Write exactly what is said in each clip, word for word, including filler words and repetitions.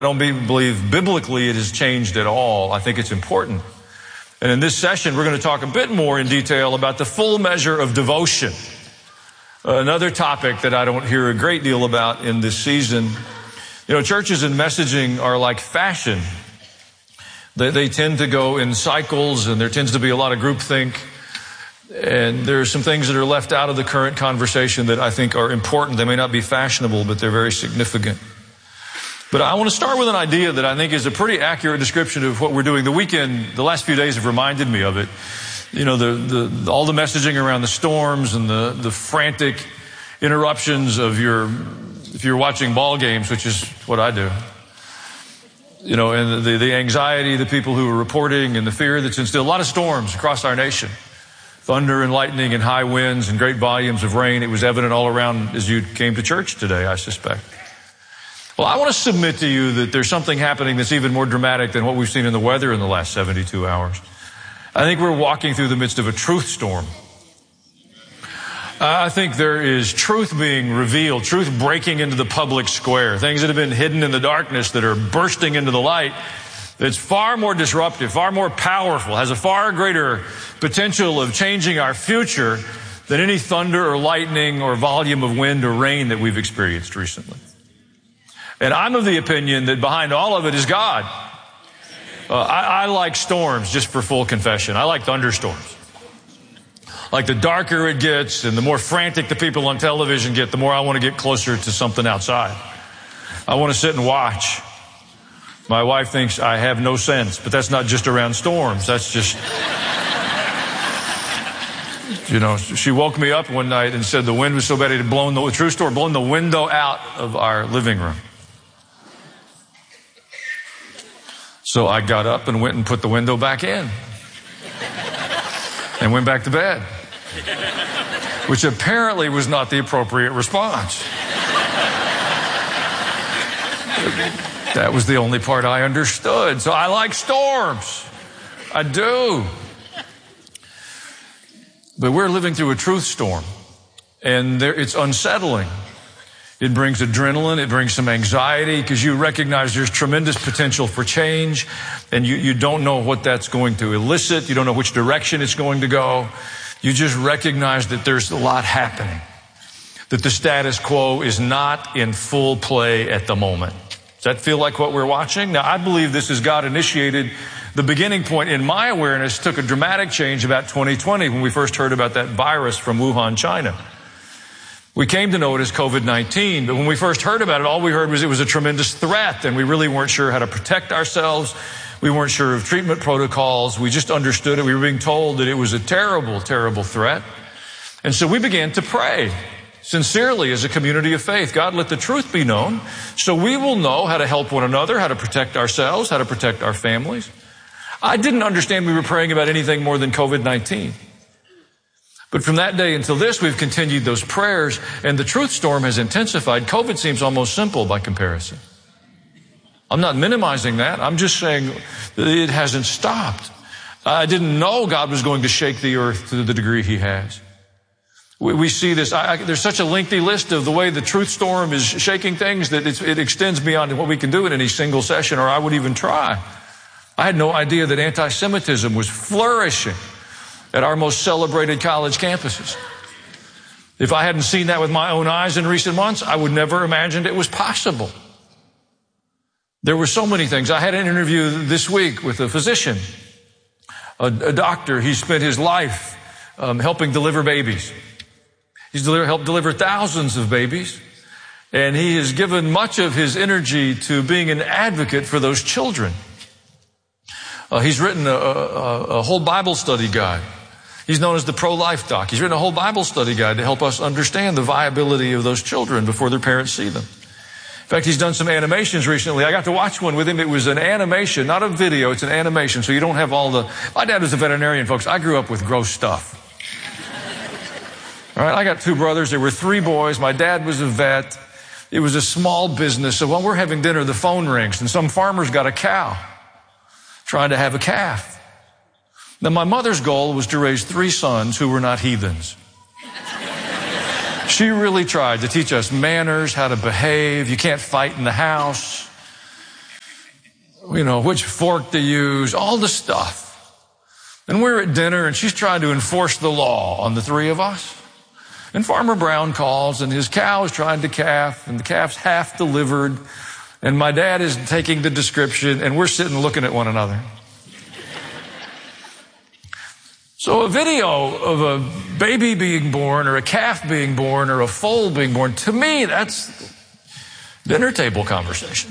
I don't be, believe biblically it has changed at all. I think it's important. And in this session, we're going to talk a bit more in detail about the full measure of devotion. Another topic that I don't hear a great deal about in this season. You know, churches and messaging are like fashion. They, they tend to go in cycles, and there tends to be a lot of groupthink. And there are some things that are left out of the current conversation that I think are important. They may not be fashionable, but they're very significant. But I want to start with an idea that I think is a pretty accurate description of what we're doing. The weekend, the last few days have reminded me of it. You know, the, the all the messaging around the storms and the, the frantic interruptions of your, if you're watching ball games, which is what I do. You know, and the, the anxiety, the people who are reporting, and the fear that's instilled. A lot of storms across our nation. Thunder and lightning and high winds and great volumes of rain. It was evident all around as you came to church today, I suspect. Well, I want to submit to you that there's something happening that's even more dramatic than what we've seen in the weather in the last seventy-two hours. I think we're walking through the midst of a truth storm. I think there is truth being revealed, truth breaking into the public square, things that have been hidden in the darkness that are bursting into the light. It's far more disruptive, far more powerful, has a far greater potential of changing our future than any thunder or lightning or volume of wind or rain that we've experienced recently. And I'm of the opinion that behind all of it is God. Uh, I, I like storms, just for full confession. I like thunderstorms. Like the darker it gets and the more frantic the people on television get, the more I want to get closer to something outside. I want to sit and watch. My wife thinks I have no sense, but that's not just around storms. That's just, you know, she woke me up one night and said the wind was so bad it had blown the, true story, blown the window out of our living room. So I got up and went and put the window back in and went back to bed, which apparently was not the appropriate response. That was the only part I understood. So I like storms. I do. But we're living through a truth storm, and there, it's unsettling. It brings adrenaline. It brings some anxiety because you recognize there's tremendous potential for change, and you, you don't know what that's going to elicit. You don't know which direction it's going to go. You just recognize that there's a lot happening, that the status quo is not in full play at the moment. Does that feel like what we're watching? Now, I believe this is God initiated. The beginning point in my awareness took a dramatic change about twenty twenty when we first heard about that virus from Wuhan, China. We came to know it as COVID nineteen, but when we first heard about it, all we heard was it was a tremendous threat, and we really weren't sure how to protect ourselves. We weren't sure of treatment protocols. We just understood it. We were being told that it was a terrible, terrible threat. And so we began to pray sincerely as a community of faith. God, let the truth be known so we will know how to help one another, how to protect ourselves, how to protect our families. I didn't understand we were praying about anything more than COVID nineteen. But from that day until this, we've continued those prayers, and the truth storm has intensified. COVID seems almost simple by comparison. I'm not minimizing that. I'm just saying that it hasn't stopped. I didn't know God was going to shake the earth to the degree he has. We, we see this. I, I, there's such a lengthy list of the way the truth storm is shaking things that it's, it extends beyond what we can do in any single session, or I would even try. I had no idea that anti-Semitism was flourishing at our most celebrated college campuses. If I hadn't seen that with my own eyes in recent months, I would never imagined it was possible. There were so many things. I had an interview this week with a physician, a, a doctor. He spent his life um, helping deliver babies. He's deliver, helped deliver thousands of babies, and he has given much of his energy to being an advocate for those children. Uh, he's written a, a, a whole Bible study guide. He's known as the pro-life doc. He's written a whole Bible study guide to help us understand the viability of those children before their parents see them. In fact, he's done some animations recently. I got to watch one with him. It was an animation, not a video. It's an animation, so you don't have all the... My dad was a veterinarian, folks. I grew up with gross stuff. All right, I got two brothers. There were three boys. My dad was a vet. It was a small business. So when we're having dinner, the phone rings, and some farmer's got a cow trying to have a calf. Now, my mother's goal was to raise three sons who were not heathens. She really tried to teach us manners, how to behave. You can't fight in the house. you know, which fork to use, all the stuff. And we're at dinner and she's trying to enforce the law on the three of us. And Farmer Brown calls and his cow is trying to calf and the calf's half delivered. And my dad is taking the description and we're sitting looking at one another. So a video of a baby being born or a calf being born or a foal being born, to me, that's dinner table conversation.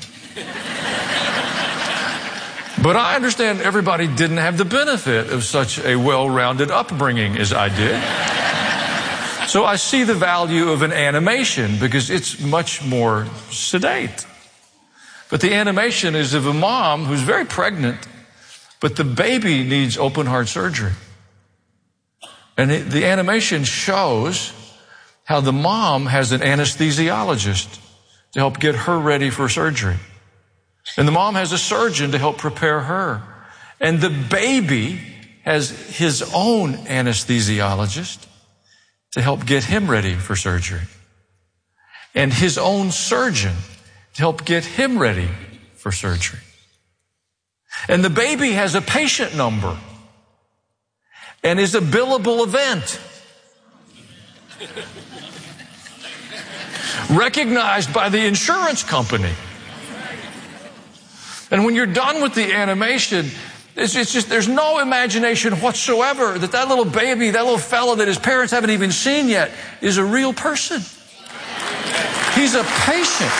But I understand everybody didn't have the benefit of such a well-rounded upbringing as I did. So I see the value of an animation because it's much more sedate. But the animation is of a mom who's very pregnant, but the baby needs open heart surgery. And it, the animation shows how the mom has an anesthesiologist to help get her ready for surgery. And the mom has a surgeon to help prepare her. And the baby has his own anesthesiologist to help get him ready for surgery. And his own surgeon to help get him ready for surgery. And the baby has a patient number and is a billable event. Recognized by the insurance company. And when you're done with the animation, it's, it's just, there's no imagination whatsoever that that little baby, that little fella that his parents haven't even seen yet, is a real person. He's a patient.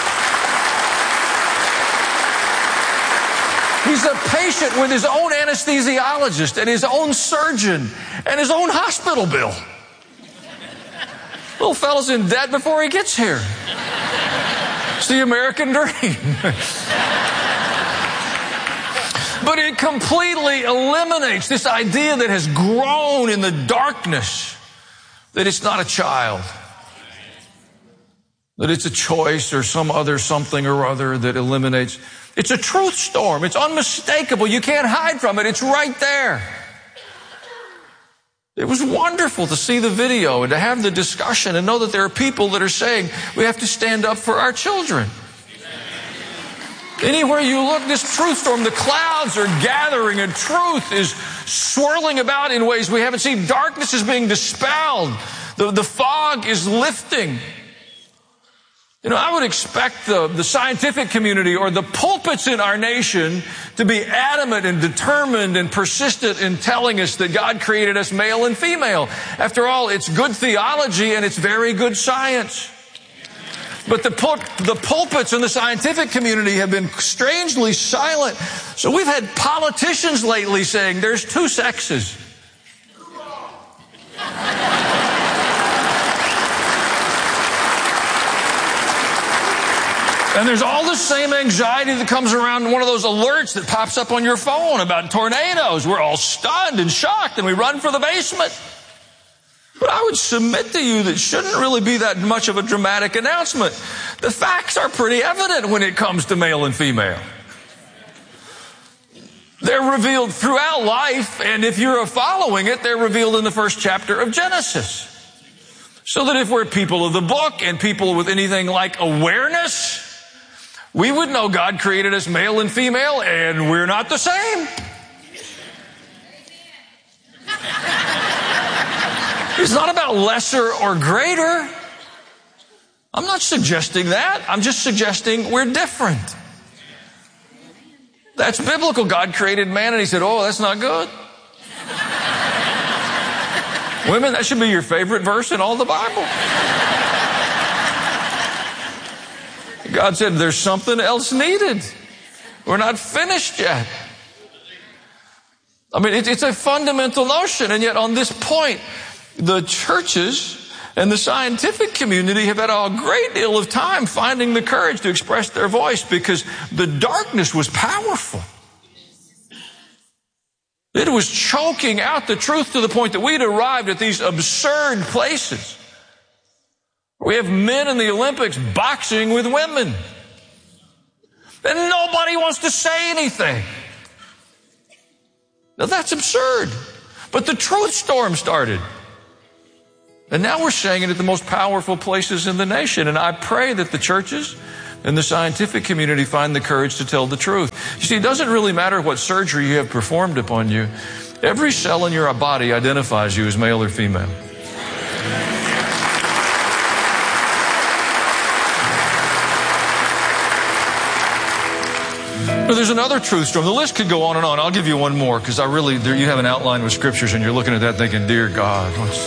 He's a patient with his own anesthesiologist and his own surgeon and his own hospital bill. Little fella's in debt before he gets here. It's the American dream. But it completely eliminates this idea that has grown in the darkness, that it's not a child, that it's a choice or some other something or other that eliminates. It's a truth storm. It's unmistakable. You can't hide from it. It's right there. It was wonderful to see the video and to have the discussion and know that there are people that are saying we have to stand up for our children. Anywhere you look, this truth storm, the clouds are gathering and truth is swirling about in ways we haven't seen. Darkness is being dispelled. The, the fog is lifting. You know, I would expect the, the scientific community or the pulpits in our nation to be adamant and determined and persistent in telling us that God created us male and female. After all, it's good theology and it's very good science. But the, pul- the pulpits in the scientific community have been strangely silent. So we've had politicians lately saying there's two sexes. And there's all the same anxiety that comes around one of those alerts that pops up on your phone about tornadoes. We're all stunned and shocked and we run for the basement. But I would submit to you that shouldn't really be that much of a dramatic announcement. The facts are pretty evident when it comes to male and female. They're revealed throughout life, and if you're following it, they're revealed in the first chapter of Genesis. So that if we're people of the book and people with anything like awareness, we would know God created us male and female, and we're not the same. It's not about lesser or greater. I'm not suggesting that. I'm just suggesting we're different. That's biblical. God created man and he said, oh, that's not good. Women, that should be your favorite verse in all the Bible. God said there's something else needed. We're not finished yet. I mean, it's a fundamental notion, and yet on this point, the churches and the scientific community have had a great deal of time finding the courage to express their voice because the darkness was powerful. It was choking out the truth to the point that we'd arrived at these absurd places. We have men in the Olympics boxing with women. And nobody wants to say anything. Now that's absurd. But the truth storm started. And now we're saying it at the most powerful places in the nation. And I pray that the churches, and the scientific community find the courage to tell the truth. You see, it doesn't really matter what surgery you have performed upon you. Every cell in your body identifies you as male or female. But there's another truth storm. The list could go on and on. I'll give you one more because I really, there, you have an outline with scriptures and you're looking at that thinking, dear God. What's...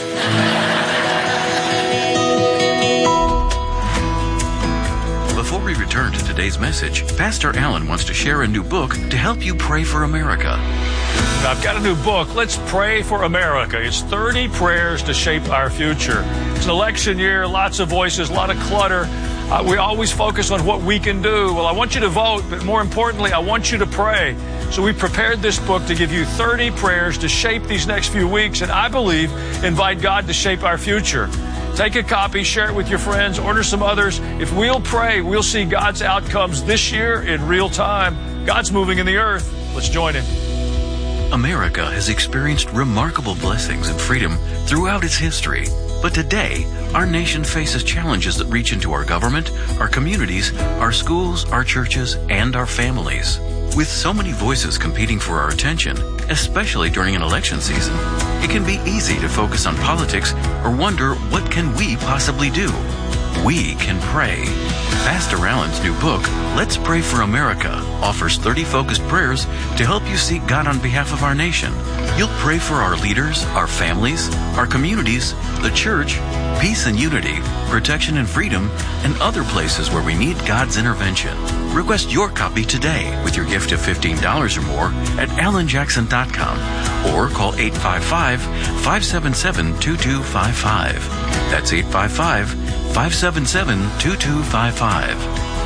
Before we return to today's message, Pastor Allen wants to share a new book to help you pray for America. I've got a new book, Let's Pray for America. It's thirty prayers to shape our future. It's an election year, lots of voices, a lot of clutter. Uh, we always focus on what we can do. Well, I want you to vote, but more importantly, I want you to pray. So we prepared this book to give you thirty prayers to shape these next few weeks, and I believe invite God to shape our future. Take a copy, share it with your friends, order some others. If we'll pray, we'll see God's outcomes this year in real time. God's moving in the earth. Let's join Him. America has experienced remarkable blessings and freedom throughout its history. But today, our nation faces challenges that reach into our government, our communities, our schools, our churches, and our families. With so many voices competing for our attention, especially during an election season, it can be easy to focus on politics or wonder, what can we possibly do? We can pray. Pastor Allen's new book, Let's Pray for America, offers thirty focused prayers to help you seek God on behalf of our nation. You'll pray for our leaders, our families, our communities, the church, peace and unity, protection and freedom, and other places where we need God's intervention. Request your copy today with your gift of fifteen dollars or more at alan jackson dot com or call eight five five, five seven seven, two two five five. That's eight five five, five seven seven, two two five five.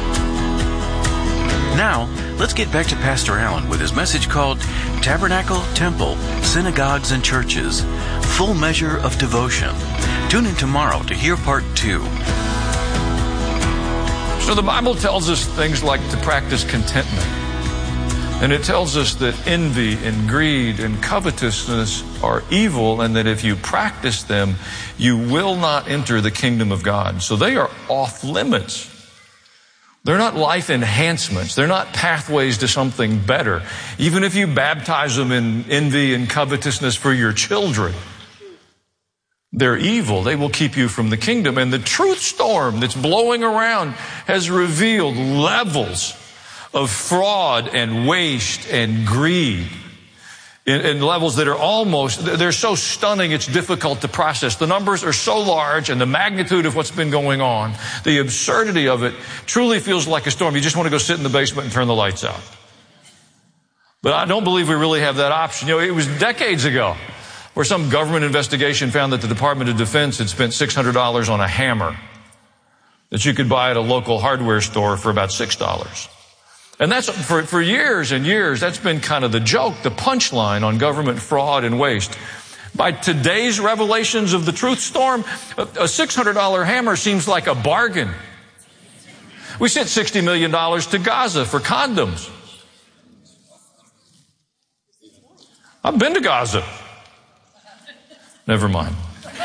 Now, let's get back to Pastor Allen with his message called Tabernacle, Temple, Synagogues, and Churches, Full Measure of Devotion. Tune in tomorrow to hear part two. So the Bible tells us things like to practice contentment. And it tells us that envy and greed and covetousness are evil, and that if you practice them, you will not enter the kingdom of God. So they are off limits. They're not life enhancements. They're not pathways to something better. Even if you baptize them in envy and covetousness for your children, they're evil. They will keep you from the kingdom. And the truth storm that's blowing around has revealed levels of fraud and waste and greed in, in levels that are almost, they're so stunning it's difficult to process. The numbers are so large, and the magnitude of what's been going on, the absurdity of it truly feels like a storm. You just want to go sit in the basement and turn the lights out. But I don't believe we really have that option. You know, it was decades ago where some government investigation found that the Department of Defense had spent six hundred dollars on a hammer that you could buy at a local hardware store for about six dollars. And that's, for, for years and years, that's been kind of the joke, the punchline on government fraud and waste. By today's revelations of the truth storm, a six hundred dollars hammer seems like a bargain. We sent sixty million dollars to Gaza for condoms. I've been to Gaza. Never mind.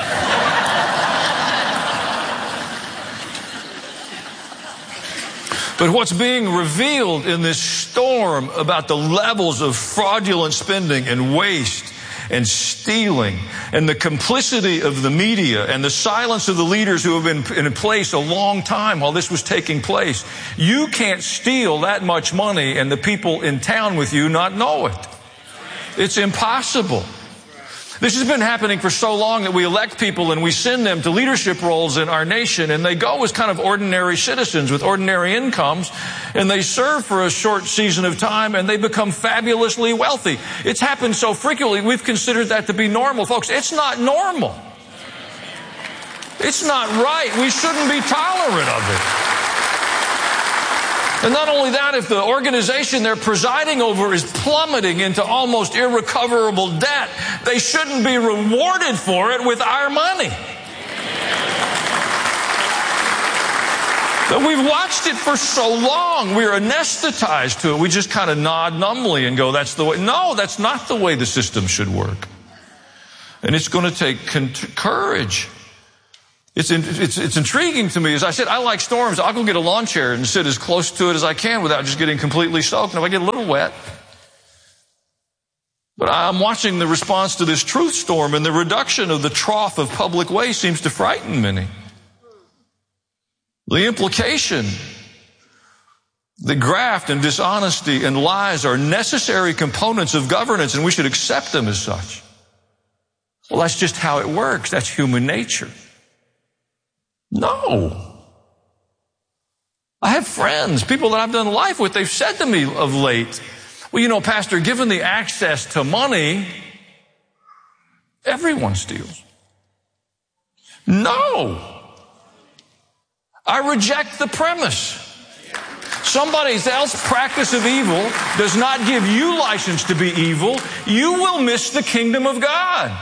But what's being revealed in this storm about the levels of fraudulent spending and waste and stealing and the complicity of the media and the silence of the leaders who have been in place a long time while this was taking place, you can't steal that much money and the people in town with you not know it. It's impossible. This has been happening for so long that we elect people and we send them to leadership roles in our nation, and they go as kind of ordinary citizens with ordinary incomes, and they serve for a short season of time and they become fabulously wealthy. It's happened so frequently, we've considered that to be normal. Folks, it's not normal. It's not right. We shouldn't be tolerant of it. And not only that, if the organization they're presiding over is plummeting into almost irrecoverable debt, they shouldn't be rewarded for it with our money. But we've watched it for so long, we're anesthetized to it. We just kind of nod numbly and go, that's the way. No, that's not the way the system should work. And it's going to take courage It's, it's, it's intriguing to me. As I said, I like storms. I'll go get a lawn chair and sit as close to it as I can without just getting completely soaked. And if I get a little wet. But I'm watching the response to this truth storm, and the reduction of the trough of public waste seems to frighten many. The implication, the graft and dishonesty and lies are necessary components of governance, and we should accept them as such. Well, that's just how it works. That's human nature. No. I have friends, people that I've done life with, they've said to me of late, well, you know, Pastor, given the access to money, everyone steals. No. I reject the premise. Somebody else's practice of evil does not give you license to be evil. You will miss the kingdom of God.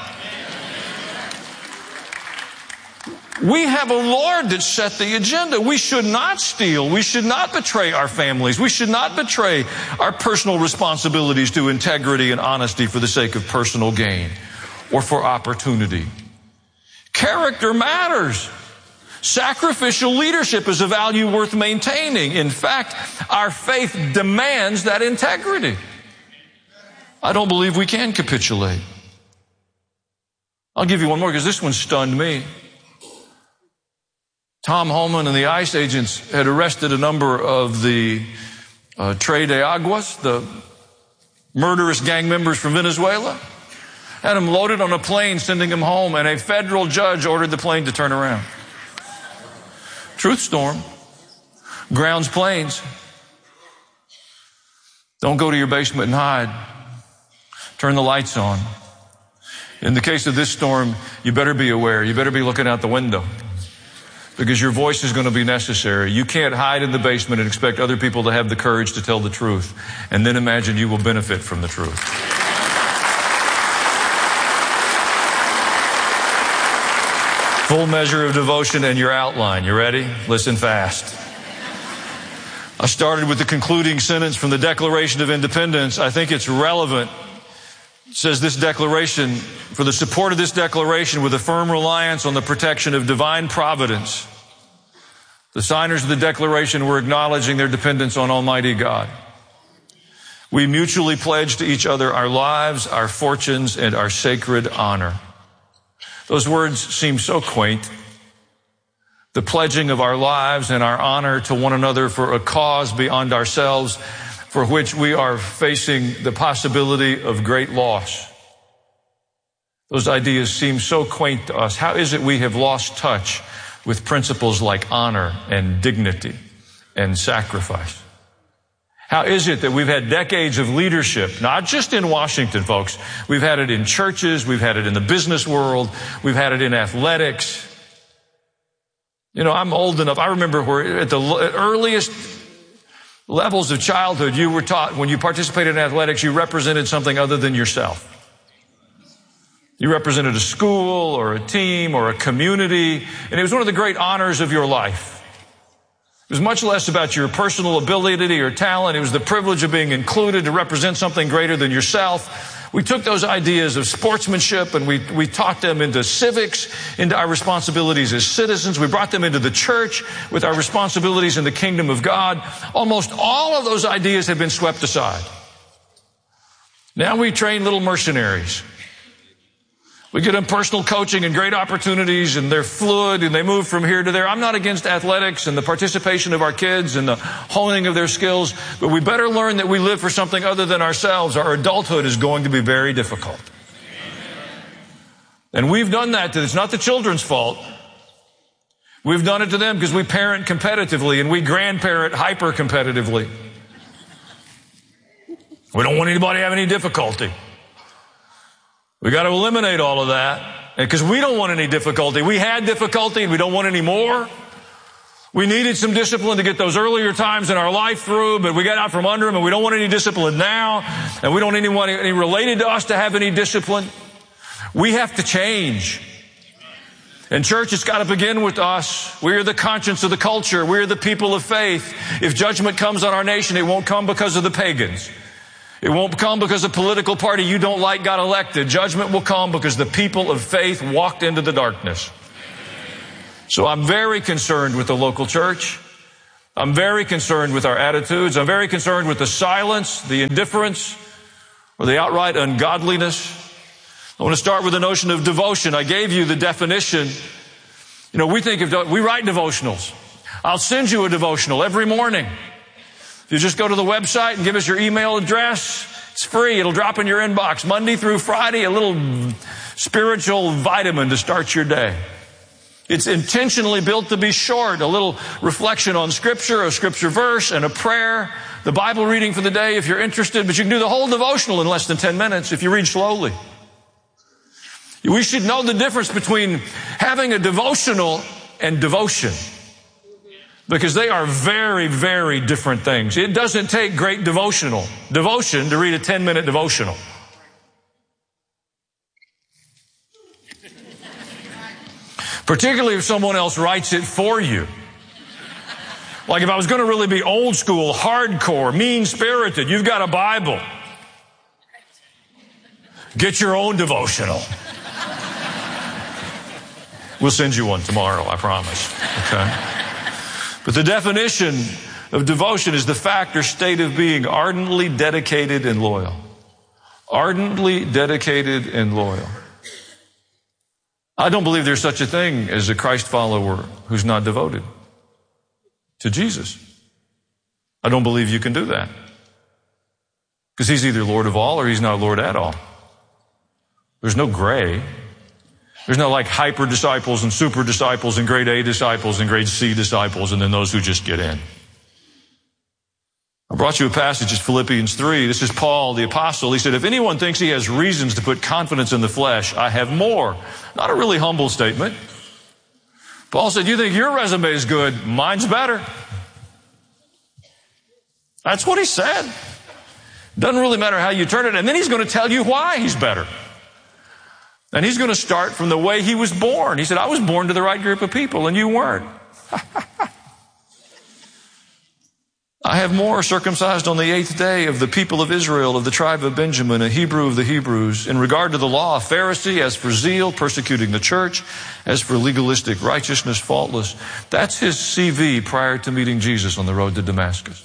We have a Lord that set the agenda. We should not steal. We should not betray our families. We should not betray our personal responsibilities to integrity and honesty for the sake of personal gain or for opportunity. Character matters. Sacrificial leadership is a value worth maintaining. In fact, our faith demands that integrity. I don't believe we can capitulate. I'll give you one more because this one stunned me. Tom Holman and the ICE agents had arrested a number of the uh, Tres de Aguas, the murderous gang members from Venezuela. Had them loaded on a plane, sending them home, and a federal judge ordered the plane to turn around. Truth storm. Grounds planes. Don't go to your basement and hide. Turn the lights on. In the case of this storm, you better be aware. You better be looking out the window. Because your voice is going to be necessary. You can't hide in the basement and expect other people to have the courage to tell the truth. And then imagine you will benefit from the truth. Full measure of devotion and your outline. You ready? Listen fast. I started with the concluding sentence from the Declaration of Independence. I think it's relevant. It says this declaration, for the support of this declaration with a firm reliance on the protection of divine providence, the signers of the declaration were acknowledging their dependence on Almighty God. We mutually pledge to each other our lives, our fortunes, and our sacred honor. Those words seem so quaint. The pledging of our lives and our honor to one another for a cause beyond ourselves, for which we are facing the possibility of great loss. Those ideas seem so quaint to us. How is it we have lost touch with principles like honor and dignity and sacrifice? How is it that we've had decades of leadership, not just in Washington, folks. We've had it in churches. We've had it in the business world. We've had it in athletics. You know, I'm old enough. I remember where at the earliest levels of childhood, you were taught when you participated in athletics, you represented something other than yourself. You represented a school or a team or a community, and it was one of the great honors of your life. It was much less about your personal ability or talent. It was the privilege of being included to represent something greater than yourself. We took those ideas of sportsmanship and we, we taught them into civics, into our responsibilities as citizens. We brought them into the church with our responsibilities in the kingdom of God. Almost all of those ideas have been swept aside. Now we train little mercenaries. We get them personal coaching and great opportunities, and they're fluid and they move from here to there. I'm not against athletics and the participation of our kids and the honing of their skills, but we better learn that we live for something other than ourselves. Our adulthood is going to be very difficult. And we've done that to, it's not the children's fault. We've done it to them because we parent competitively and we grandparent hyper competitively. We don't want anybody to have any difficulty. We got to eliminate all of that because we don't want any difficulty. We had difficulty and we don't want any more. We needed some discipline to get those earlier times in our life through, but we got out from under them and we don't want any discipline now, and we don't want anyone any related to us to have any discipline. We have to change. And church, it's got to begin with us. We are the conscience of the culture. We are the people of faith. If judgment comes on our nation, it won't come because of the pagans. It won't come because a political party you don't like got elected. Judgment will come because the people of faith walked into the darkness. So I'm very concerned with the local church. I'm very concerned with our attitudes. I'm very concerned with the silence, the indifference, or the outright ungodliness. I want to start with the notion of devotion. I gave you the definition. You know, we think of, we write devotionals. I'll send you a devotional every morning. If you just go to the website and give us your email address, it's free. It'll drop in your inbox Monday through Friday, a little spiritual vitamin to start your day. It's intentionally built to be short, a little reflection on Scripture, a Scripture verse, and a prayer, the Bible reading for the day if you're interested, but you can do the whole devotional in less than ten minutes if you read slowly. We should know the difference between having a devotional and devotion, because they are very, very different things. It doesn't take great devotional devotion to read a ten-minute devotional. Particularly if someone else writes it for you. Like if I was going to really be old school, hardcore, mean-spirited, you've got a Bible. Get your own devotional. We'll send you one tomorrow, I promise. Okay? But the definition of devotion is the fact or state of being ardently dedicated and loyal. Ardently dedicated and loyal. I don't believe there's such a thing as a Christ follower who's not devoted to Jesus. I don't believe you can do that. Because he's either Lord of all or he's not Lord at all. There's no gray. There's no like hyper disciples and super disciples and grade A disciples and grade C disciples and then those who just get in. I brought you a passage, it's Philippians three. This is Paul, the apostle. He said, if anyone thinks he has reasons to put confidence in the flesh, I have more. Not a really humble statement. Paul said, you think your resume is good, mine's better. That's what he said. Doesn't really matter how you turn it. And then he's going to tell you why he's better. And he's going to start from the way he was born. He said, I was born to the right group of people and you weren't. I have more, circumcised on the eighth day, of the people of Israel, of the tribe of Benjamin, a Hebrew of the Hebrews. In regard to the law, a Pharisee, as for zeal, persecuting the church, as for legalistic righteousness, faultless. That's his C V prior to meeting Jesus on the road to Damascus.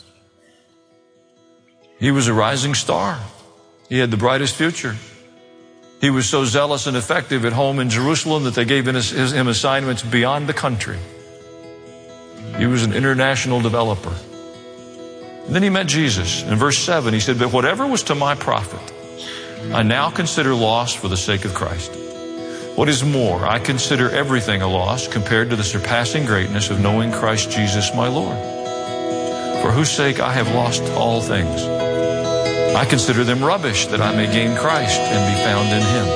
He was a rising star. He had the brightest future. He was so zealous and effective at home in Jerusalem that they gave him assignments beyond the country. He was an international developer. And then he met Jesus. In verse seven, he said, but whatever was to my profit, I now consider loss for the sake of Christ. What is more, I consider everything a loss compared to the surpassing greatness of knowing Christ Jesus my Lord, for whose sake I have lost all things. I consider them rubbish that I may gain Christ and be found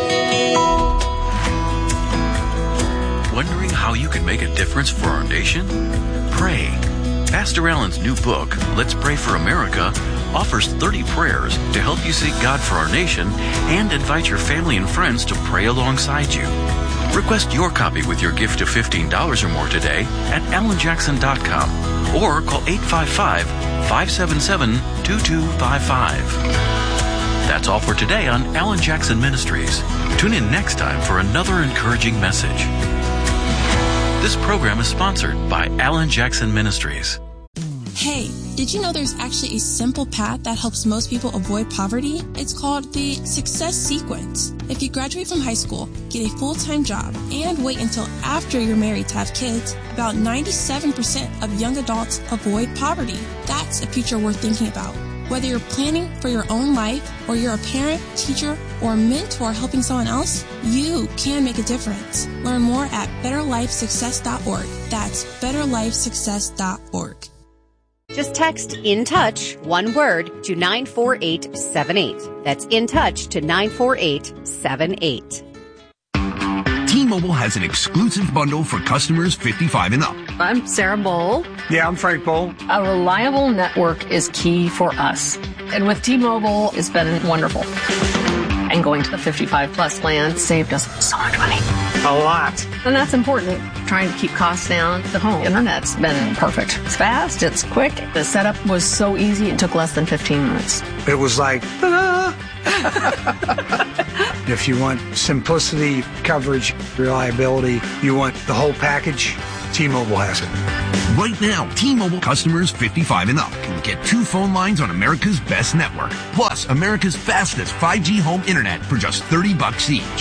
in Him. Wondering how you can make a difference for our nation? Pray. Pastor Allen's new book, Let's Pray for America, offers thirty prayers to help you seek God for our nation and invite your family and friends to pray alongside you. Request your copy with your gift of fifteen dollars or more today at alan jackson dot com or call eight five five, five seven seven, two two five five. That's all for today on Alan Jackson Ministries. Tune in next time for another encouraging message. This program is sponsored by Alan Jackson Ministries. Hey, did you know there's actually a simple path that helps most people avoid poverty? It's called the Success Sequence. If you graduate from high school, get a full-time job, and wait until after you're married to have kids, about ninety-seven percent of young adults avoid poverty. That's a future worth thinking about. Whether you're planning for your own life or you're a parent, teacher, or mentor helping someone else, you can make a difference. Learn more at better life success dot org. That's better life success dot org. Just text In Touch, one word, to nine four eight seven eight. That's In Touch to nine four eight seven eight. T-Mobile has an exclusive bundle for customers fifty-five and up. I'm Sarah Bowl. Yeah, I'm Frank Bowl. A reliable network is key for us. And with T-Mobile, it's been wonderful. And going to the fifty-five plus plan saved us so much money. A lot. And that's important. Trying to keep costs down. The home internet's been perfect. It's fast. It's quick. The setup was so easy. It took less than fifteen minutes. It was like, ta-da! If you want simplicity, coverage, reliability, you want the whole package, T-Mobile has it. Right now, T-Mobile customers fifty-five and up can get two phone lines on America's best network, plus America's fastest five G home internet for just thirty bucks each.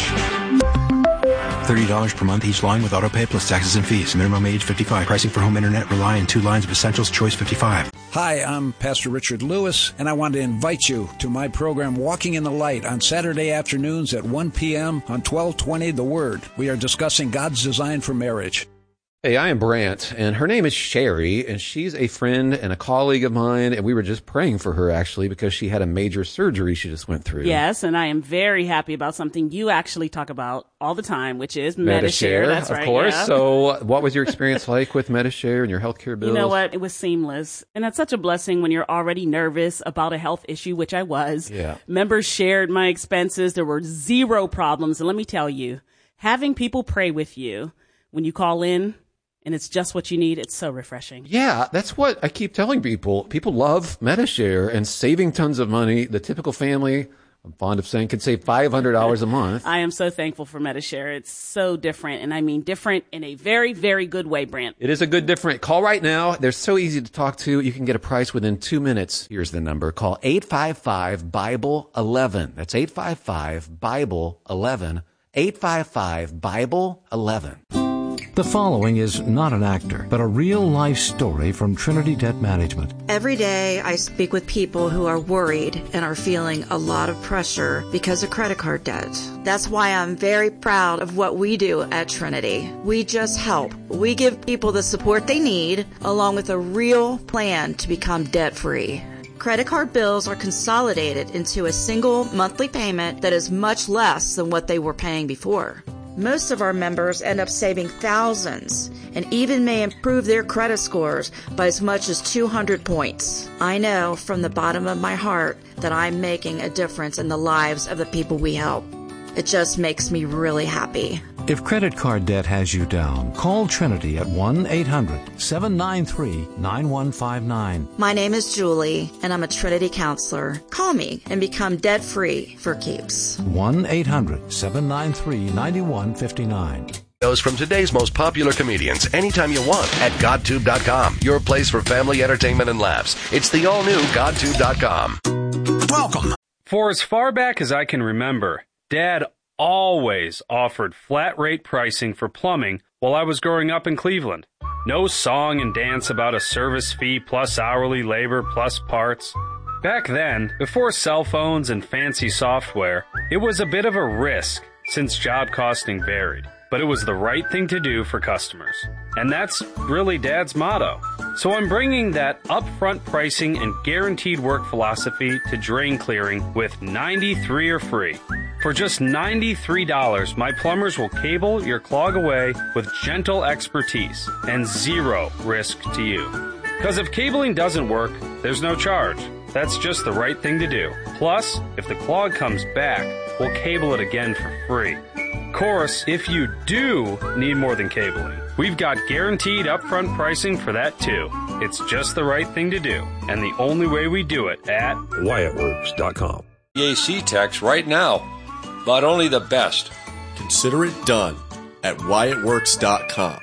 thirty dollars per month each line with autopay plus taxes and fees. Minimum age fifty-five. Pricing for home internet rely on two lines of Essentials Choice fifty-five. Hi, I'm Pastor Richard Lewis, and I want to invite you to my program Walking in the Light on Saturday afternoons at one p.m. on twelve twenty The Word. We are discussing God's design for marriage. Hey, I am Brant, and her name is Sherry, and she's a friend and a colleague of mine, and we were just praying for her, actually, because she had a major surgery she just went through. Yes, and I am very happy about something you actually talk about all the time, which is Medi-Share. That's right, of course. Yeah. So what was your experience like with Medi-Share and your healthcare bills? You know what? It was seamless, and that's such a blessing when you're already nervous about a health issue, which I was. Yeah. Members shared my expenses. There were zero problems, and let me tell you, having people pray with you when you call in, and it's just what you need. It's so refreshing. Yeah, that's what I keep telling people. People love Medi-Share and saving tons of money. The typical family, I'm fond of saying, can save five hundred dollars a month. I am so thankful for Medi-Share. It's so different, and I mean different in a very, very good way, Brant. It is a good different. Call right now. They're so easy to talk to. You can get a price within two minutes. Here's the number. Call eight five five, Bible eleven. That's eight five five, Bible eleven. eight five five, Bible eleven. The following is not an actor, but a real-life story from Trinity Debt Management. Every day I speak with people who are worried and are feeling a lot of pressure because of credit card debt. That's why I'm very proud of what we do at Trinity. We just help. We give people the support they need, along with a real plan to become debt-free. Credit card bills are consolidated into a single monthly payment that is much less than what they were paying before. Most of our members end up saving thousands and even may improve their credit scores by as much as two hundred points. I know from the bottom of my heart that I'm making a difference in the lives of the people we help. It just makes me really happy. If credit card debt has you down, call Trinity at one eight hundred, seven nine three, nine one five nine. My name is Julie, and I'm a Trinity counselor. Call me and become debt-free for keeps. one eight hundred, seven nine three, nine one five nine. Those from today's most popular comedians anytime you want at GodTube dot com. Your place for family entertainment and laughs. It's the all-new GodTube dot com. Welcome. For as far back as I can remember, Dad always offered flat rate pricing for plumbing while I was growing up in Cleveland. No song and dance about a service fee plus hourly labor plus parts. Back then, before cell phones and fancy software, it was a bit of a risk since job costing varied. But it was the right thing to do for customers. And that's really Dad's motto. So I'm bringing that upfront pricing and guaranteed work philosophy to drain clearing with ninety-three or free. For just ninety-three dollars, my plumbers will cable your clog away with gentle expertise and zero risk to you. Because if cabling doesn't work, there's no charge. That's just the right thing to do. Plus, if the clog comes back, we'll cable it again for free. Of course, if you do need more than cabling, we've got guaranteed upfront pricing for that too. It's just the right thing to do, and the only way we do it at Wyatt Works dot com. A C techs right now, but only the best. Consider it done at Wyatt Works dot com.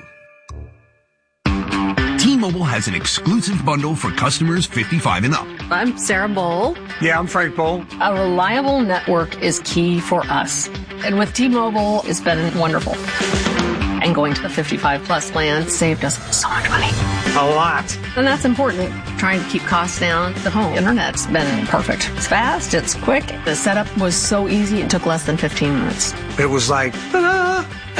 T-Mobile has an exclusive bundle for customers fifty-five and up. I'm Sarah Bowl. Yeah, I'm Frank Bowl. A reliable network is key for us. And with T-Mobile, it's been wonderful. And going to the fifty-five plus plan saved us so much money. A lot. And that's important. Trying to keep costs down. The home internet's been perfect. It's fast, it's quick. The setup was so easy, it took less than fifteen minutes. It was like, ta-da!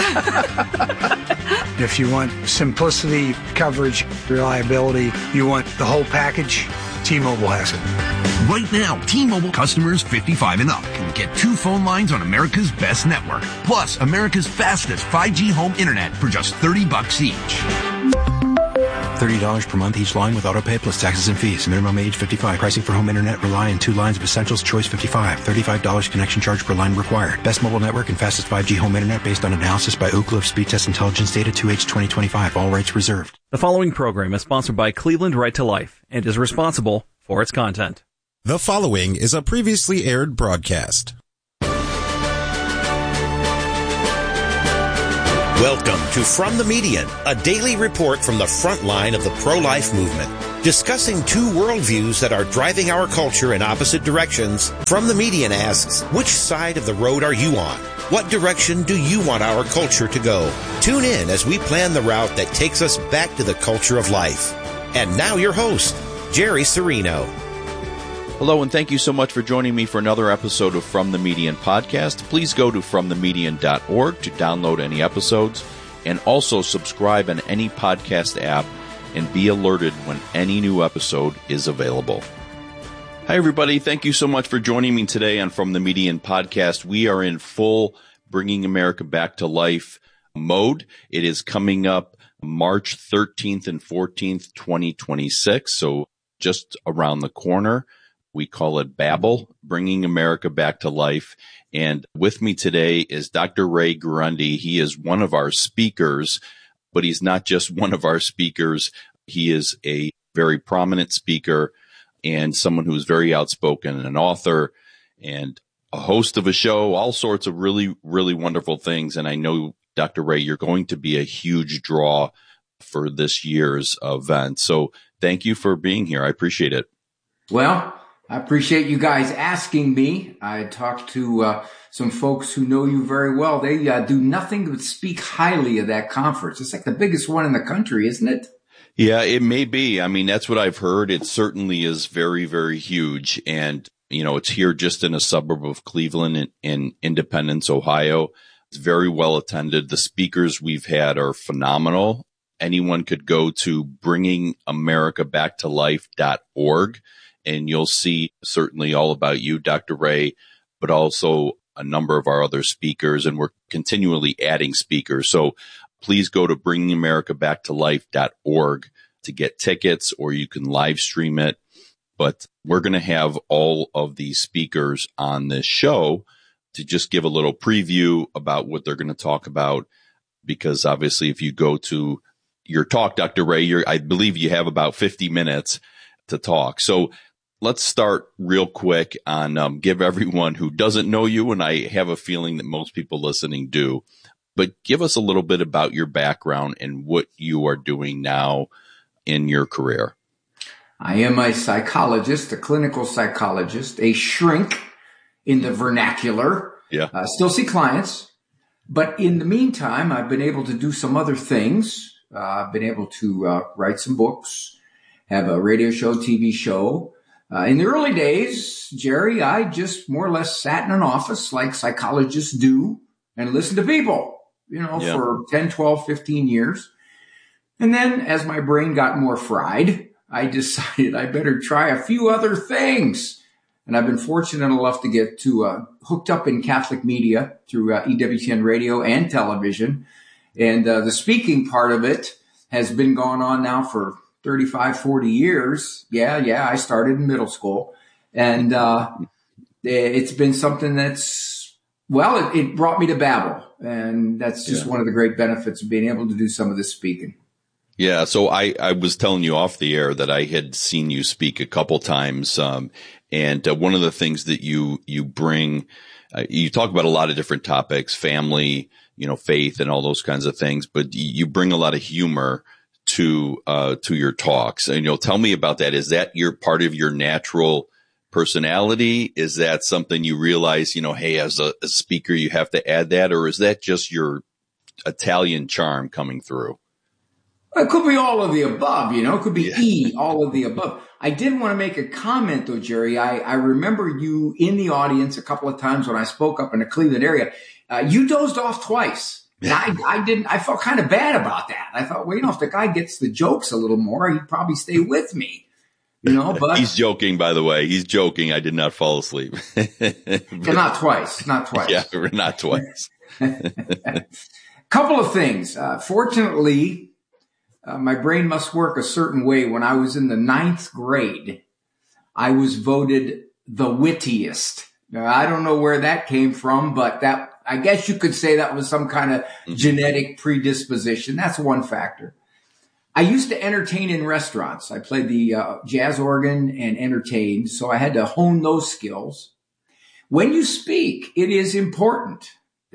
If you want simplicity, coverage, reliability, you want the whole package, T-Mobile has it. Right now, T-Mobile customers fifty-five and up can get two phone lines on America's best network, plus America's fastest five G home internet for just thirty bucks each. thirty dollars per month each line with autopay plus taxes and fees. Minimum age fifty-five. Pricing for home internet rely on two lines of Essentials Choice fifty-five. thirty-five dollars connection charge per line required. Best mobile network and fastest five G home internet based on analysis by Ookla of Speed Test Intelligence Data two H twenty twenty-five. All rights reserved. The following program is sponsored by Cleveland Right to Life and is responsible for its content. The following is a previously aired broadcast. Welcome to From the Median, a daily report from the front line of the pro-life movement. Discussing two worldviews that are driving our culture in opposite directions, From the Median asks, which side of the road are you on? What direction do you want our culture to go? Tune in as we plan the route that takes us back to the culture of life. And now your host, Jerry Serino. Hello, and thank you so much for joining me for another episode of From the Median podcast. Please go to from the median dot org to download any episodes, and also subscribe on any podcast app and be alerted when any new episode is available. Hi, everybody. Thank you so much for joining me today on From the Median podcast. We are in full Bringing America Back to Life mode. It is coming up March thirteenth and fourteenth, twenty twenty-six, so just around the corner. We call it Babel, Bringing America Back to Life. And with me today is Doctor Ray Guarendi. He is one of our speakers, but he's not just one of our speakers. He is a very prominent speaker and someone who's very outspoken, an author and a host of a show, all sorts of really, really wonderful things. And I know, Doctor Ray, you're going to be a huge draw for this year's event. So thank you for being here. I appreciate it. Well, I appreciate you guys asking me. I talked to uh, some folks who know you very well. They uh, do nothing but speak highly of that conference. It's like the biggest one in the country, isn't it? Yeah, it may be. I mean, that's what I've heard. It certainly is very, very huge. And, you know, it's here just in a suburb of Cleveland in, in Independence, Ohio. It's very well attended. The speakers we've had are phenomenal. Anyone could go to bringing america back to life dot org. And you'll see certainly all about you, Doctor Ray, but also a number of our other speakers. And we're continually adding speakers. So please go to bringing america back to life dot org to get tickets, or you can live stream it. But we're going to have all of these speakers on this show to just give a little preview about what they're going to talk about. Because obviously, if you go to your talk, Doctor Ray, you're, I believe you have about fifty minutes to talk. So let's start real quick on um, give everyone who doesn't know you, and I have a feeling that most people listening do, but give us a little bit about your background and what you are doing now in your career. I am a psychologist, a clinical psychologist, a shrink in the vernacular. Yeah. I still see clients, but in the meantime, I've been able to do some other things. Uh, I've been able to uh, write some books, have a radio show, T V show. Uh, in the early days, Jerry, I just more or less sat in an office like psychologists do and listened to people, you know, yeah. for ten, twelve, fifteen years. And then as my brain got more fried, I decided I better try a few other things. And I've been fortunate enough to get to uh, hooked up in Catholic media through uh, E W T N radio and television. And uh, the speaking part of it has been going on now for thirty-five, forty years. Yeah, yeah, I started in middle school. And uh it's been something that's, well, it, it brought me to Babel. And that's just yeah. one of the great benefits of being able to do some of this speaking. Yeah, so I, I was telling you off the air that I had seen you speak a couple times. Um, and uh, one of the things that you, you bring, uh, you talk about a lot of different topics, family, you know, faith and all those kinds of things, but you bring a lot of humor to, uh, to your talks. And, you know, tell me about that. Is that your part of your natural personality? Is that something you realize, you know, hey, as a, a speaker, you have to add that, or is that just your Italian charm coming through? It could be all of the above, you know, it could be yeah. E, all of the above. I did want to make a comment though, Jerry. I, I remember you in the audience a couple of times when I spoke up in the Cleveland area. Uh, you dozed off twice. And I, I didn't, I felt kind of bad about that. I thought, well, you know, if the guy gets the jokes a little more, he'd probably stay with me, you know, but he's joking, by the way. He's joking. I did not fall asleep. Not twice, not twice. Yeah, not twice. Couple of things. Uh, fortunately, uh, my brain must work a certain way. When I was in the ninth grade, I was voted the wittiest. Now, I don't know where that came from, but that, I guess you could say that was some kind of mm-hmm. genetic predisposition. That's one factor. I used to entertain in restaurants. I played the uh, jazz organ and entertained, so I had to hone those skills. When you speak, it is important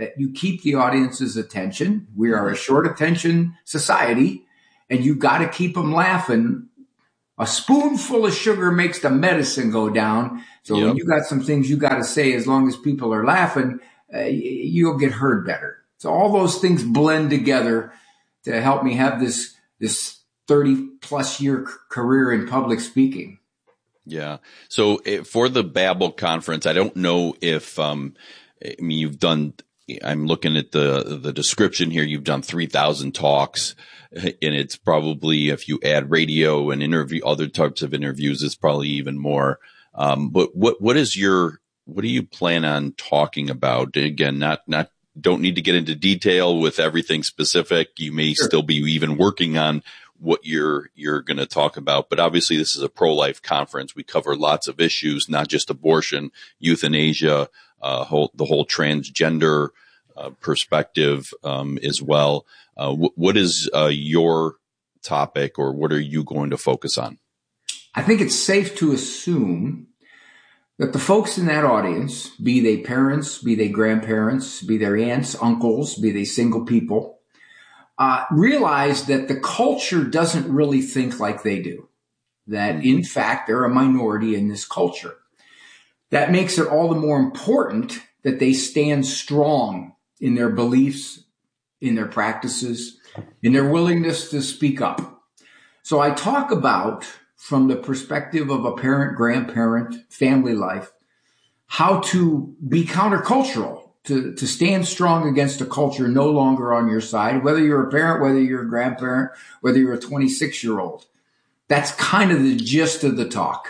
that you keep the audience's attention. We are a short attention society, and you got to keep them laughing. A spoonful of sugar makes the medicine go down. So yep. when you got some things you got to say, as long as people are laughing, uh, you'll get heard better. So all those things blend together to help me have this this thirty plus year career in public speaking. Yeah. So uh, for the Babel conference, I don't know if um, I mean you've done. I'm looking at the the description here. You've done three thousand talks, and it's probably, if you add radio and interview, other types of interviews, it's probably even more. Um, but what what is your what do you plan on talking about? Again, not not. Don't need to get into detail with everything specific. You may sure. still be even working on what you're you're going to talk about. But obviously, this is a pro-life conference. We cover lots of issues, not just abortion, euthanasia, uh, whole, the whole transgender uh, perspective um, as well. Uh, w- what is uh, your topic, or what are you going to focus on? I think it's safe to assume that the folks in that audience, be they parents, be they grandparents, be they aunts, uncles, be they single people, uh, realize that the culture doesn't really think like they do. That, in fact, they're a minority in this culture. That makes it all the more important that they stand strong in their beliefs, in their practices, in their willingness to speak up. So I talk about, from the perspective of a parent, grandparent, family life, how to be countercultural, to, to stand strong against a culture no longer on your side, whether you're a parent, whether you're a grandparent, whether you're a twenty-six-year-old. That's kind of the gist of the talk.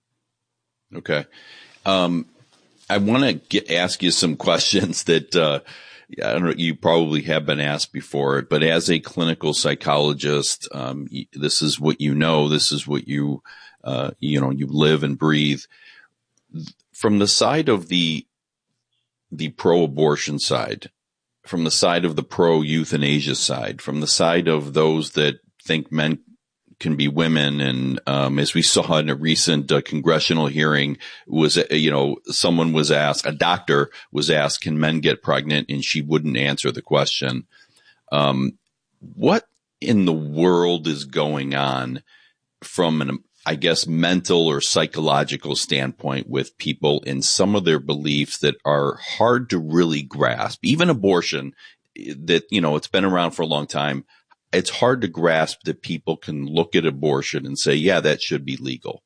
Okay. Um, I want to get ask you some questions that uh, I don't know, you probably have been asked before, but as a clinical psychologist, um, this is what you know, this is what you, uh, you know, you live and breathe. From the side of the, the pro-abortion side, from the side of the pro-euthanasia side, from the side of those that think men can be women. And, um, as we saw in a recent uh, congressional hearing, was, uh, you know, someone was asked, a doctor was asked, can men get pregnant? And she wouldn't answer the question. Um, what in the world is going on from an, I guess, mental or psychological standpoint with people in some of their beliefs that are hard to really grasp? Even abortion, that, you know, it's been around for a long time. It's hard to grasp that people can look at abortion and say, yeah, that should be legal.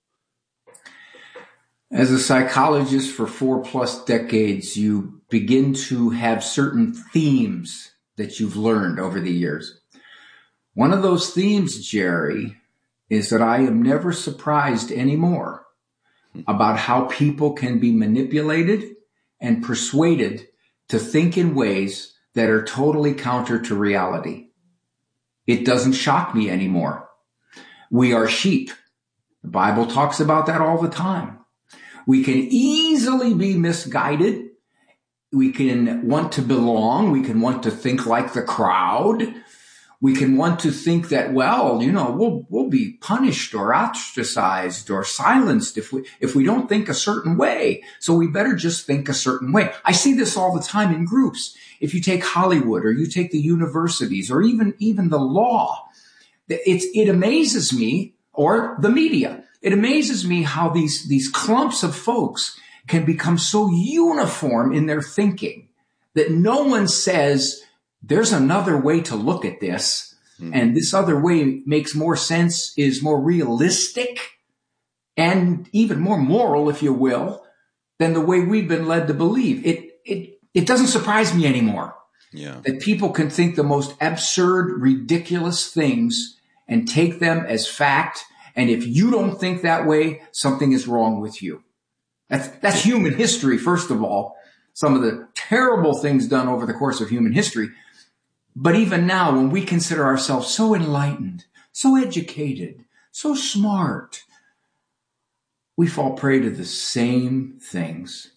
As a psychologist for four plus decades, you begin to have certain themes that you've learned over the years. One of those themes, Jerry, is that I am never surprised anymore about how people can be manipulated and persuaded to think in ways that are totally counter to reality. It doesn't shock me anymore. We are sheep. The Bible talks about that all the time. We can easily be misguided. We can want to belong. We can want to think like the crowd. We can want to think that, well, you know, we'll, we'll be punished or ostracized or silenced if we, if we don't think a certain way. So we better just think a certain way. I see this all the time in groups. If you take Hollywood or you take the universities or even, even the law, it's, it amazes me, or the media. It amazes me how these, these clumps of folks can become so uniform in their thinking that no one says, there's another way to look at this, mm. and this other way makes more sense, is more realistic, and even more moral, if you will, than the way we've been led to believe. It it it doesn't surprise me anymore yeah. that people can think the most absurd, ridiculous things and take them as fact. And if you don't think that way, something is wrong with you. That's that's human history, first of all. Some of the terrible things done over the course of human history. But even now, when we consider ourselves so enlightened, so educated, so smart, we fall prey to the same things.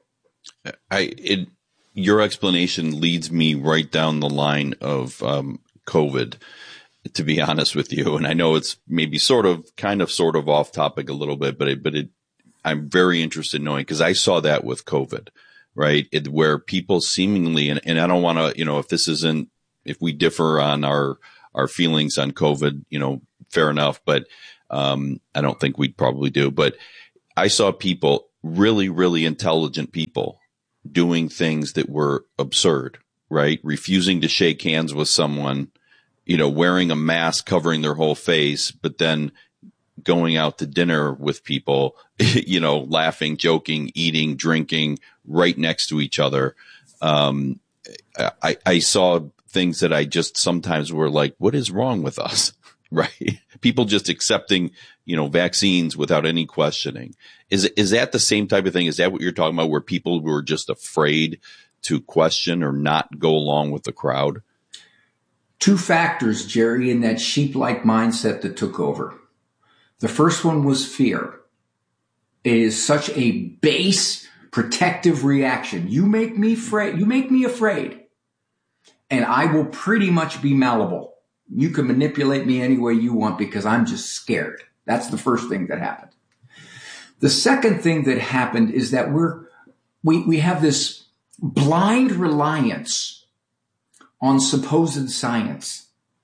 I, it, your explanation leads me right down the line of um, COVID, to be honest with you. And I know it's maybe sort of, kind of, sort of off topic a little bit, but it, but it, I'm very interested in knowing, because I saw that with COVID. right? It, where people seemingly, and, and I don't want to, you know, if this isn't, if we differ on our, our feelings on COVID, you know, fair enough, but um, I don't think we'd probably do. But I saw people, really, really intelligent people, doing things that were absurd, right? Refusing to shake hands with someone, you know, wearing a mask covering their whole face, but then going out to dinner with people, you know, laughing, joking, eating, drinking right next to each other. Um, I, I saw things that I just sometimes were like, what is wrong with us? Right? People just accepting, you know, vaccines without any questioning. Is is that the same type of thing? Is that what you're talking about, where people were just afraid to question or not go along with the crowd? Two factors, Jerry, in that sheep-like mindset that took over. The first one was fear. It is such a base protective reaction. You make me afraid. You make me afraid, and I will pretty much be malleable. You can manipulate me any way you want because I'm just scared. That's the first thing that happened. The second thing that happened is that we're we we have this blind reliance on supposed science.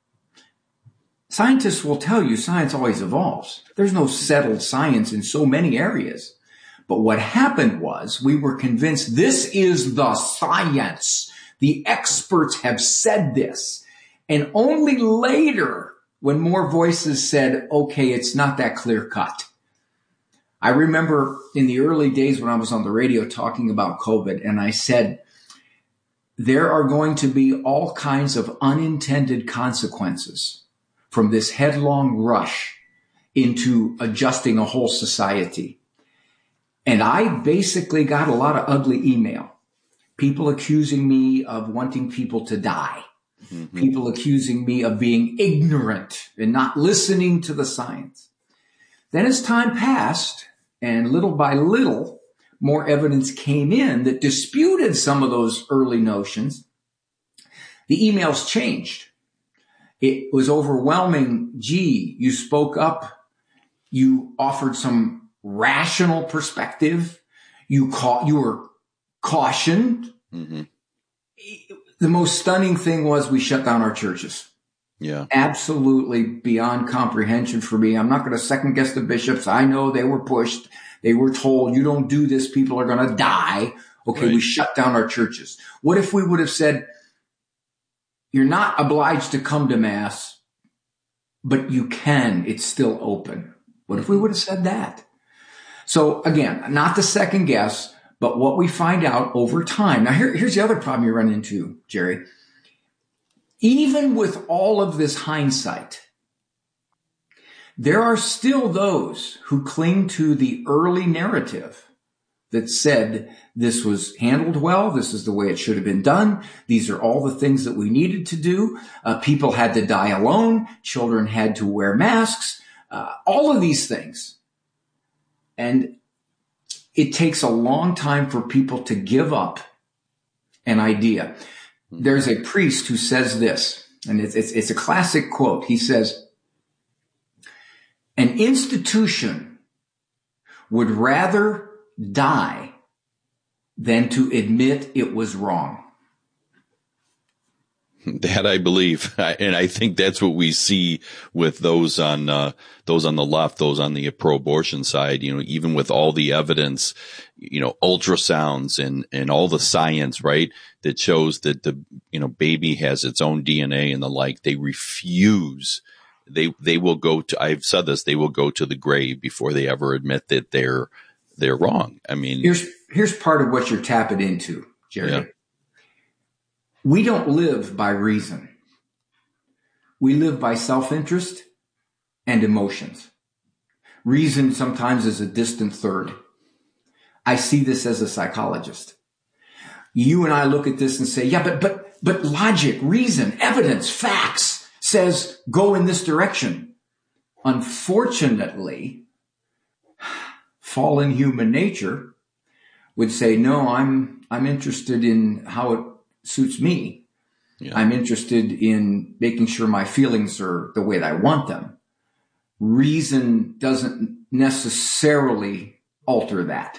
Scientists will tell you science always evolves. There's no settled science in so many areas. But what happened was we were convinced this is the science. The experts have said this. And only later, when more voices said, okay, it's not that clear cut. I remember in the early days when I was on the radio talking about COVID, and I said, there are going to be all kinds of unintended consequences from this headlong rush into adjusting a whole society. And I basically got a lot of ugly email. People accusing me of wanting people to die. Mm-hmm. People accusing me of being ignorant and not listening to the science. Then as time passed, and little by little, more evidence came in that disputed some of those early notions, the emails changed. It was overwhelming. Gee, you spoke up. You offered some rational perspective. You ca- you were cautioned. Mm-hmm. The most stunning thing was we shut down our churches. Yeah. Absolutely beyond comprehension for me. I'm not going to second guess the bishops. I know they were pushed. They were told, you don't do this, people are going to die. Okay, right. We shut down our churches. What if we would have said, you're not obliged to come to Mass, but you can. It's still open. What if we would have said that? So again, not to second guess, but what we find out over time. Now, here, here's the other problem you run into, Jerry. Even with all of this hindsight, there are still those who cling to the early narrative that said this was handled well. This is the way it should have been done. These are all the things that we needed to do. Uh, people had to die alone. Children had to wear masks. Uh, all of these things. And it takes a long time for people to give up an idea. There's a priest who says this, and it's, it's, it's a classic quote. He says, an institution would rather die than to admit it was wrong. That I believe. And I think that's what we see with those on, uh, those on the left, those on the pro-abortion side, you know, even with all the evidence, you know, ultrasounds and, and all the science, right, that shows that the, you know, baby has its own D N A and the like. They refuse. They, they will go to, I've said this, they will go to the grave before they ever admit that they're, they're wrong. I mean, here's, here's part of what you're tapping into, Jerry. Yeah. We don't live by reason. We live by self-interest and emotions. Reason sometimes is a distant third. I see this as a psychologist. You and I look at this and say, yeah, but, but, but logic, reason, evidence, facts says go in this direction. Unfortunately, fallen human nature would say, no, I'm, I'm interested in how it suits me. Yeah. I'm interested in making sure my feelings are the way that I want them. Reason doesn't necessarily alter that.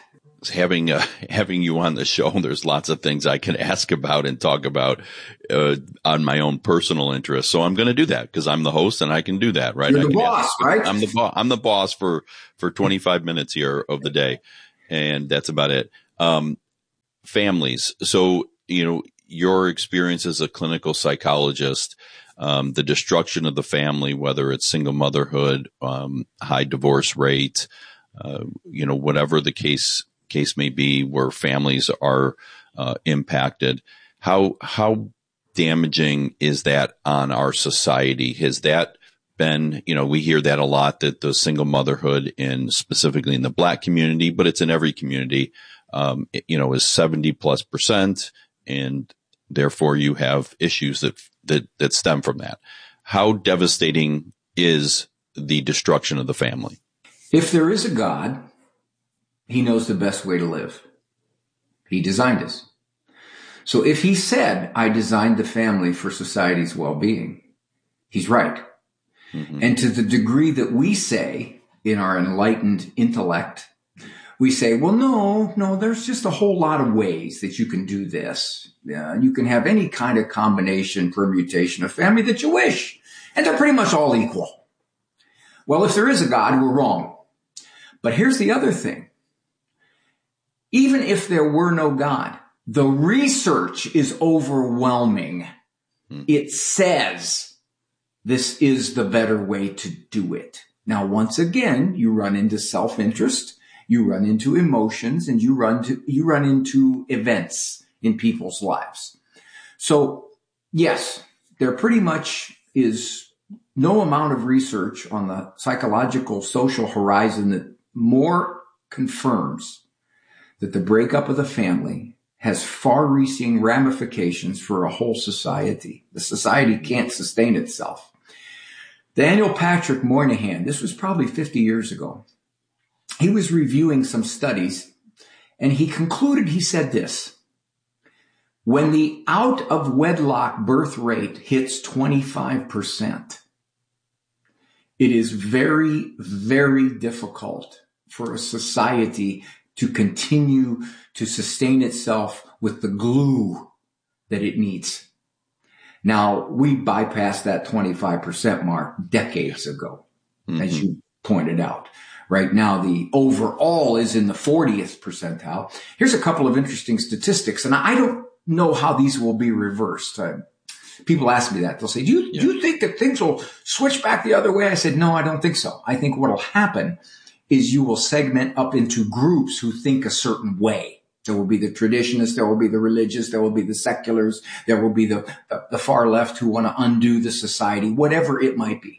having uh, having you on the show, there's lots of things I can ask about and talk about uh, on my own personal interest. So I'm going to do that because I'm the host and I can do that, right? You're I the boss, ask, right? I'm the boss. I'm the boss for for twenty-five minutes here of the day, and that's about it. Um, families. So you know your experience as a clinical psychologist. Um, the destruction of the family, whether it's single motherhood, um, high divorce rate, uh, you know, whatever the case case may be, where families are uh, impacted. How how damaging is that on our society? Has that been, you know, we hear that a lot, that the single motherhood, in specifically in the Black community, but it's in every community, um, it, you know, is seventy plus percent, and therefore you have issues that that that stem from that. How devastating is the destruction of the family? If there is a God, he knows the best way to live. He designed us. So if he said, I designed the family for society's well-being, he's right. Mm-hmm. And to the degree that we say in our enlightened intellect, we say, well, no, no, there's just a whole lot of ways that you can do this. Yeah, you can have any kind of combination, permutation of family that you wish. And they're pretty much all equal. Well, if there is a God, we're wrong. But here's the other thing. Even if there were no God, the research is overwhelming. Hmm. It says this is the better way to do it. Now, once again, you run into self-interest, you run into emotions, and you run to, you run into events in people's lives. So, yes, there pretty much is no amount of research on the psychological social horizon that more confirms that the breakup of the family has far-reaching ramifications for a whole society. The society can't sustain itself. Daniel Patrick Moynihan, this was probably fifty years ago, he was reviewing some studies, and he concluded, he said this: when the out-of-wedlock birth rate hits twenty-five percent, it is very, very difficult for a society to continue to sustain itself with the glue that it needs. Now, we bypassed that twenty-five percent mark decades ago, mm-hmm. as you pointed out. Right now, the overall is in the fortieth percentile. Here's a couple of interesting statistics, and I don't know how these will be reversed. Uh, people ask me that. They'll say, do you, yeah. do you think that things will switch back the other way? I said, no, I don't think so. I think what will happen is you will segment up into groups who think a certain way. There will be the traditionists, there will be the religious, there will be the seculars, there will be the, the, the far left who want to undo the society, whatever it might be.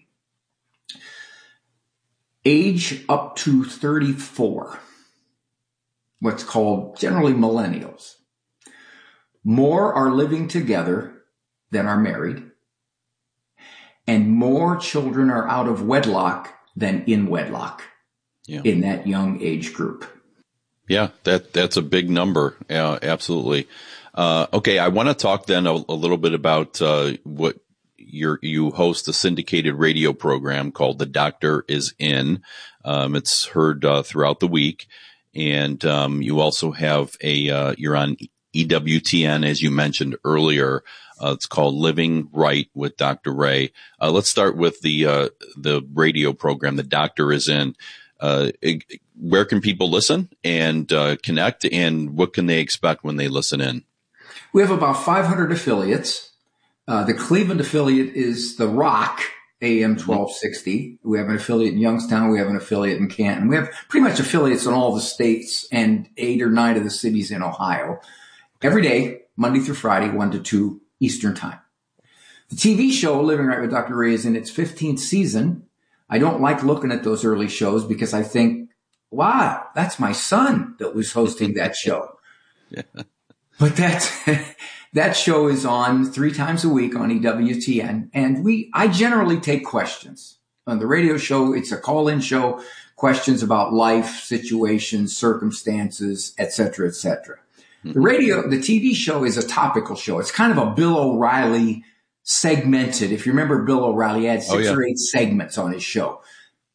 Age up to thirty-four, what's called generally millennials, more are living together than are married, and more children are out of wedlock than in wedlock yeah. in that young age group. Yeah, that that's a big number. Yeah, absolutely. Uh, okay, I want to talk then a, a little bit about uh, what you're, you host a syndicated radio program called The Doctor Is In. Um, it's heard uh, throughout the week, and um, you also have a uh, you're on E W T N, as you mentioned earlier. Uh, it's called Living Right with Doctor Ray. Uh, let's start with the uh, the radio program. The Doctor Is In. Uh, where can people listen and uh, connect, and what can they expect when they listen in? We have about five hundred affiliates. Uh, the Cleveland affiliate is The Rock, A M twelve sixty. We have an affiliate in Youngstown. We have an affiliate in Canton. We have pretty much affiliates in all the states and eight or nine of the cities in Ohio. Every day, Monday through Friday, one to two Eastern time. The T V show, Living Right with Doctor Ray, is in its fifteenth season. I don't like looking at those early shows because I think, wow, that's my son that was hosting that show. Yeah. But that, that show is on three times a week on E W T N. And we, I generally take questions. On the radio show, it's a call-in show, questions about life, situations, circumstances, et cetera, et cetera. Mm-hmm. The radio, the T V show is a topical show. It's kind of a Bill O'Reilly segmented. If you remember Bill O'Reilly, he had six oh, yeah. or eight segments on his show.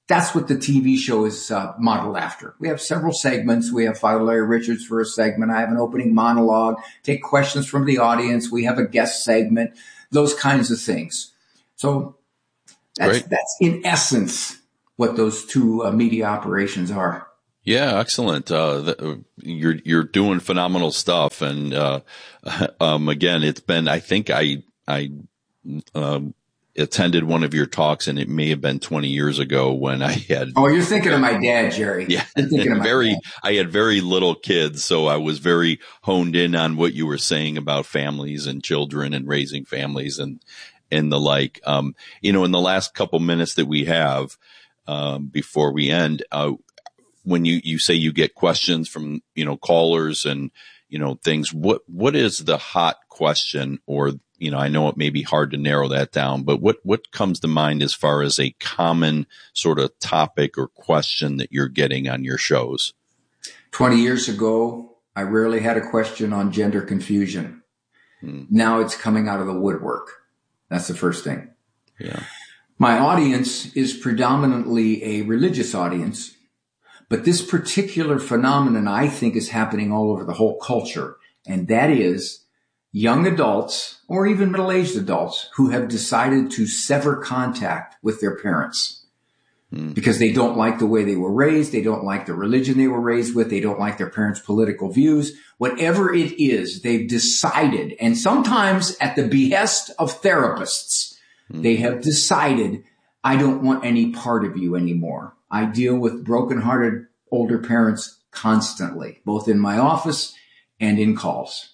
that's what the T V show is uh, modeled after. We have several segments. We have Father Larry Richards for a segment. I have an opening monologue, take questions from the audience. We have a guest segment, those kinds of things. So that's, that's in essence what those two uh, media operations are. Yeah, excellent. Uh, the, you're you're doing phenomenal stuff, and uh, um, again, it's been. I think I I um, attended one of your talks, and it may have been twenty years ago when I had. Oh, you're thinking of my dad, Jerry. Yeah, you're thinking of my very. dad. I had very little kids, so I was very honed in on what you were saying about families and children and raising families and and the like. Um, you know, in the last couple minutes that we have um, before we end. Uh, When you, you say you get questions from, you know, callers and, you know, things, what, what is the hot question? Or, you know, I know it may be hard to narrow that down, but what, what comes to mind as far as a common sort of topic or question that you're getting on your shows? twenty years ago, I rarely had a question on gender confusion. Hmm. Now it's coming out of the woodwork. That's the first thing. Yeah. My audience is predominantly a religious audience. But this particular phenomenon, I think, is happening all over the whole culture. And that is young adults or even middle-aged adults who have decided to sever contact with their parents mm. because they don't like the way they were raised. They don't like the religion they were raised with. They don't like their parents' political views. Whatever it is, they've decided, and sometimes at the behest of therapists, mm. they have decided, I don't want any part of you anymore. I deal with brokenhearted older parents constantly, both in my office and in calls.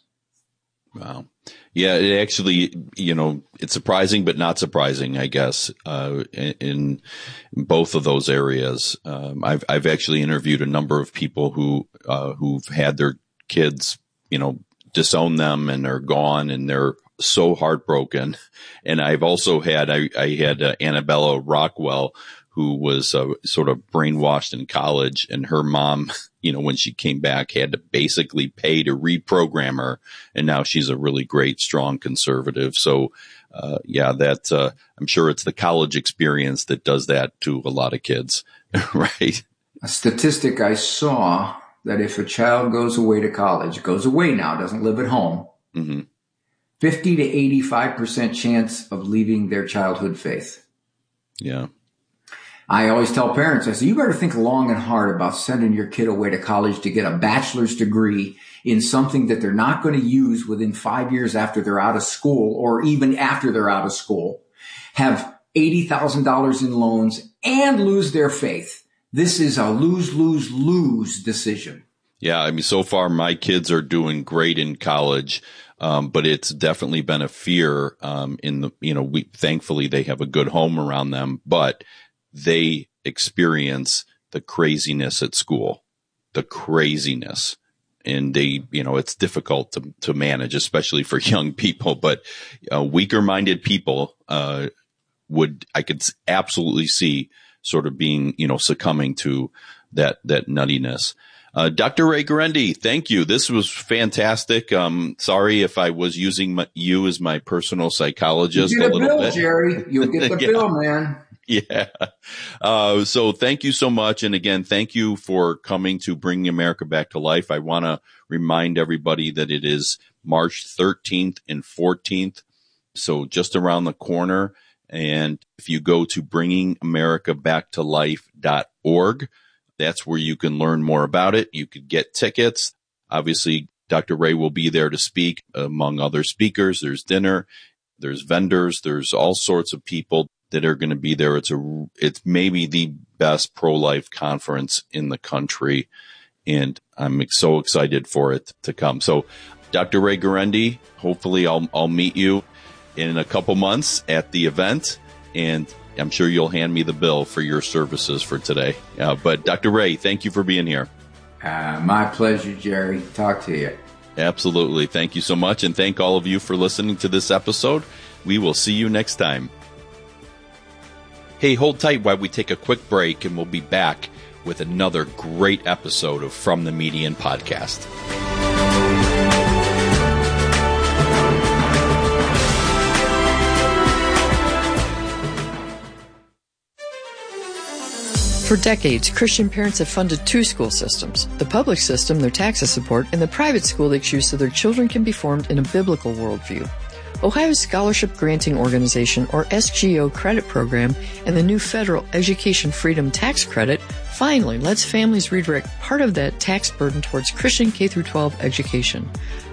Wow. Yeah, it actually, you know, it's surprising, but not surprising, I guess, uh, in, in both of those areas. Um, I've, I've actually interviewed a number of people who, uh, who've had their kids, you know, disown them and are gone and they're so heartbroken. And I've also had, I, I had uh, Annabella Rockwell, who was uh, sort of brainwashed in college, and her mom, you know, when she came back, had to basically pay to reprogram her, and now she's a really great, strong conservative. So, uh, yeah, that uh, I'm sure it's the college experience that does that to a lot of kids, right? A statistic I saw that if a child goes away to college, goes away now, doesn't live at home, mm-hmm. fifty to eighty-five percent chance of leaving their childhood faith. Yeah. I always tell parents, I say, you better think long and hard about sending your kid away to college to get a bachelor's degree in something that they're not going to use within five years after they're out of school or even after they're out of school, have eighty thousand dollars in loans and lose their faith. This is a lose, lose, lose decision. Yeah. I mean, so far my kids are doing great in college. Um, but it's definitely been a fear, um, in the, you know, we, thankfully they have a good home around them, but they experience the craziness at school, the craziness. And they, you know, it's difficult to, to manage, especially for young people, but uh, weaker minded people, uh, would, I could absolutely see sort of being, you know, succumbing to that, that nuttiness. Uh, Doctor Ray Guarendi, thank you. This was fantastic. Um, sorry if I was using my, you as my personal psychologist you get a little bill, bit. Jerry. You'll get the yeah. bill, man. Yeah. Uh, so thank you so much. And again, thank you for coming to Bringing America Back to Life. I want to remind everybody that it is March thirteenth and fourteenth. So just around the corner. And if you go to bringing america back to life dot org, that's where you can learn more about it. You could get tickets. Obviously, Doctor Ray will be there to speak among other speakers. There's dinner, there's vendors, there's all sorts of people that are going to be there. It's a, it's maybe the best pro-life conference in the country. And I'm so excited for it to come. So Doctor Ray Guarendi, hopefully I'll, I'll meet you in a couple months at the event, and I'm sure you'll hand me the bill for your services for today. Uh, but Doctor Ray, thank you for being here. Uh, my pleasure, Jerry. Talk to you. Absolutely. Thank you so much. And thank all of you for listening to this episode. We will see you next time. Hey, hold tight while we take a quick break, and we'll be back with another great episode of From the Median Podcast. For decades, Christian parents have funded two school systems. The public system their taxes support, and the private school they choose so their children can be formed in a biblical worldview. Ohio's Scholarship Granting Organization, or S G O credit program, and the new federal Education Freedom Tax Credit finally lets families redirect part of that tax burden towards Christian K through twelve education.